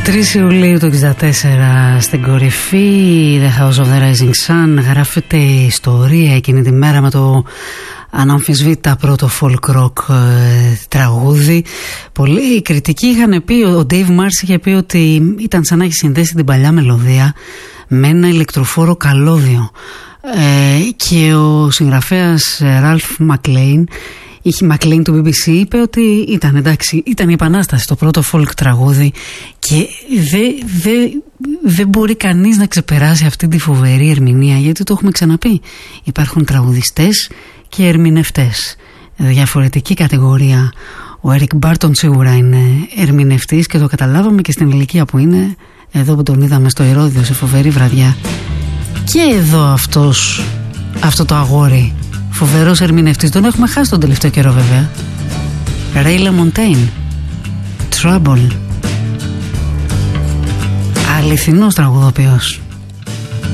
3 Ιουλίου του 1964 στην κορυφή The House of the Rising Sun γράφεται ιστορία εκείνη τη μέρα με το αναμφισβήτητα πρώτο folk rock τραγούδι. Πολλοί κριτικοί είχαν πει, ο Dave Marsh είχε πει ότι ήταν σαν να έχει συνδέσει την παλιά μελωδία με ένα ηλεκτροφόρο καλώδιο, και ο συγγραφέας Ralph McLean του BBC είπε ότι ήταν εντάξει, ήταν η επανάσταση, το πρώτο folk τραγούδι, και δεν μπορεί κανείς να ξεπεράσει αυτή τη φοβερή ερμηνεία, γιατί το έχουμε ξαναπεί, υπάρχουν τραγουδιστές και ερμηνευτές, διαφορετική κατηγορία. Ο Eric Barton σίγουρα είναι ερμηνευτής και το καταλάβαμε και στην ηλικία που είναι, εδώ που τον είδαμε στο Ηρώδειο σε φοβερή βραδιά. Και εδώ αυτό το αγόρι, φοβερός ερμηνευτής, τον έχουμε χάσει τον τελευταίο καιρό βέβαια. Ray LaMontagne, Trouble, αληθινός τραγουδοποιός.